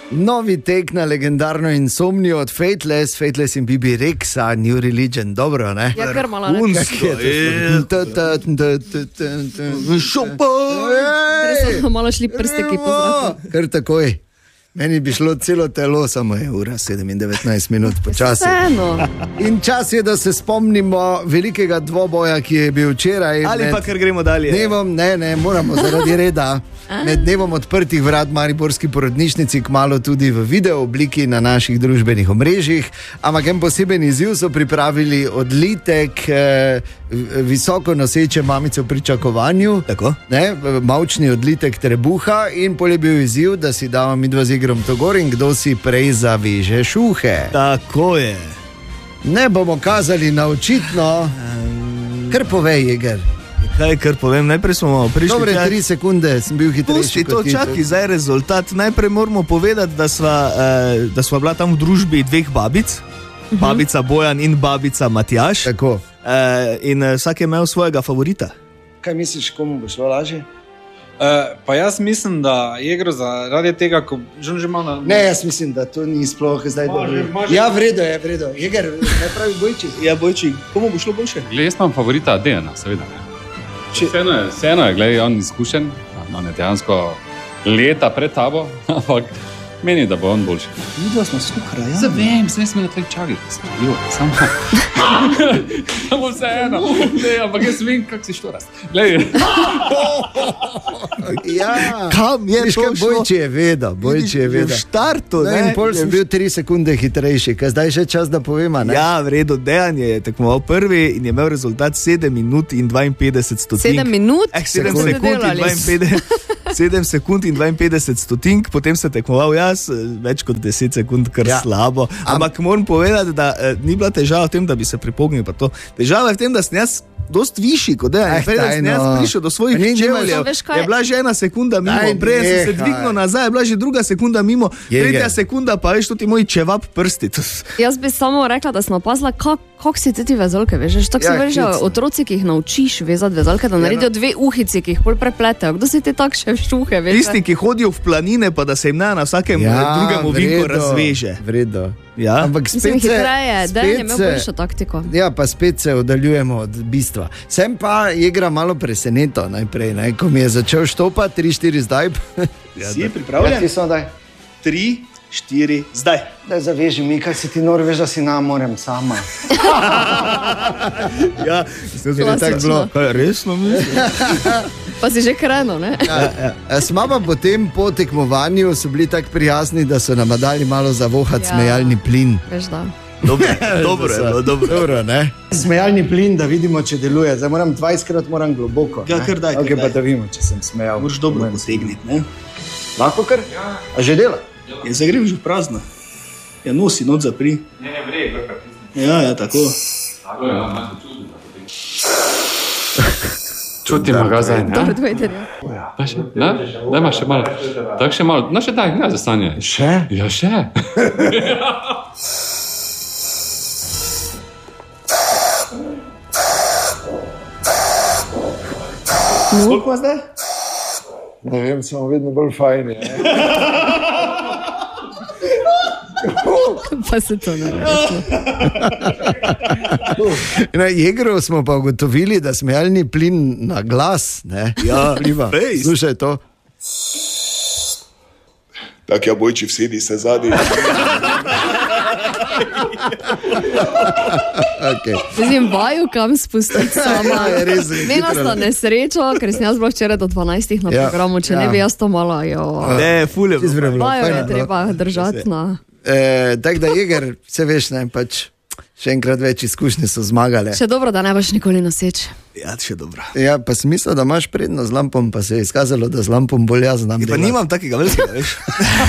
Novi tek na legendarno Insomnio od Fateless, Fateless in Bibi Rexa, New Religion, dobro, ne? Ja, kar malo, ne? Malo šli prsteki po zraku. Kar takoj. Meni bi šlo celo telo, samo je ura 7:19 minut počasi. In čas je, da se spomnimo velikega dvoboja, ki je bil včeraj. Ali pa ker gremo dalje. Ne, moramo zaradi reda. Med dnevom odprtih vrat Mariborski porodnišnici, kmalu tudi v video obliki na naših družbenih omrežjih. Ampak en poseben izziv so pripravili odlitek visoko noseče mamice v pričakovanju. Tako? Ne, mavčni odlitek trebuha in pol je bil izziv, da si damo midva z igrom to gor in kdo si prej zaveže šuhe. Tako je. Ne bomo kazali na očitno. Kar povej, Jeger. Kaj, kar povem, najprej smo prišli... Dobre, 3 sekunde sem bil hitrejši kot ti. Čaki, zdaj rezultat. Najprej moramo povedati, da sva bila tam v družbi dveh babic. Babica Bojan in babica Matjaž. Tako. In vsak je imel svojega favorita. Kaj misliš, komu bo šlo lažje? Pa jaz mislim, da je igro zaradi tega, ko že malo... Ne, jaz mislim, da to ni sploh zdaj dobro. Ja, vredo je. Jeger, ne pravi Bojčik. Ja, Bojčik, komu bo šlo boljše? Glej, jaz imam favorita Dejana, seveda. Vseeno je, gledaj, on izkušen, on je dejansko leta pred tabo, ampak meni, da bo on boljši. Videla smo suhra, ja. Zavem, sem smela tlek čakati. Samo vseeno. Ampak jaz vem, kak si štorast. Glej. Ja, kam je to šlo? Bojči je vedel. V štartu, ne? In pol sem bil 3 sekunde hitrejši, kaj zdaj še čas, da povema, ne? Ja, v redu, Dejan je tekmoval prvi in je imel rezultat 7 minut in 52 stotink. 7 minut? 7 sekund in 52 stotink, potem se tekmoval jaz, več kot 10 sekund, kar slabo. Ampak moram povedati, da ni bila težava v tem, da bi se pripognil pa to. Težava je v tem, da sem jaz dost višji kot Dejan. Preden sem jaz prišel do svojih čevljev, je bila že 1 sekunda mimo, prej sem se dvignil nazaj, je bila že 2 sekunda mimo, 3 sekunda pa veš, to ti moj čevap prsti. Jaz bi samo rekla, da sem opazila, kako si ti vezalke vežeš. Tako se veže otroci, ki jih naučiš vezati vezalke, da naredijo 2 uhici, ki jih pol prepletejo. Kdo si ti tak še šuhe veže? Tisti, ki hodijo v planine, pa da se jim na vsakem drugem ovinku razveže. Vredo. Ja. Ampak spet se hitreje, da je imel boljšo taktiko. Ja, pa spet se oddaljujemo od bistva. Sem pa igra malo preseneto najprej, ne? Ko mi je začel štopati 3-4 zdaj. Si pripravljen? Ti so daj. 3-4 zdaj. Daj zaveži mi, kaj si ti nor veš, da si morem sama. Ja, mislim, da je tako bilo. Kaj, resno mislim? Pa si že kreno, ne? Smo pa potem po tekmovanju so bili tako prijazni, da so nam dali malo zavohati smejalni plin. Veš da. Dobro, ne? Smejalni plin, da vidimo, če deluje. Zdaj moram 20krat globoko. Ja, kar daj. Ok, pa da vidimo, če sem smejal. Moraš dobro potegniti, ne? Lahko kar? A že dela? Ja, zdaj grem že v prazno. Ja, nosi, noč zapri. Ne, vrej, Ja, tako. Tako je, imate čuti. Čutimo ga zdaj, ne? Dobro, dvojte, Ne? Daj ma še malo. Tak še malo. No še daj, ne, zastanje. Še? Ja, še. Koliko ima zdaj? Ne vem, smo vedno bolj fajni. Pa se to ne reče. Na Jegru smo pa ugotovili, da smejalni plin na glas, ne? Ja, slušaj to. Tak ja, Bojči, vsedi se zadnji. Okay. Zdaj vaju kam spustiti sama. Mena sta nesrečo, ker sem jaz bila včeraj do 12 na programu, če ne bi jaz to malo, Ne, ful je bilo. Vaju je treba držati na... Tako da Jeger, vse veš, ne, pač še enkrat več izkušnje so zmagale. Še dobro, da ne boš nikoli noseč. Ja, še dobro. Ja, pa sem mislil, da imaš prednost z lampom, pa se je izkazalo, da z lampom bolj jaz znam delati. Pa nimam takega velikega, veš.